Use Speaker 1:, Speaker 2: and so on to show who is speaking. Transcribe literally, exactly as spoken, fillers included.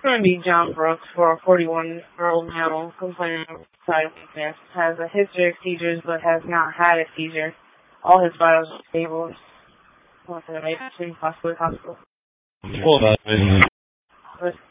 Speaker 1: going to be John Brooks for a forty-one-year-old male complaining of side weakness. Has a history of seizures but has not had a seizure. All his vitals are stable. Wants to make it possibly hospital.
Speaker 2: Well,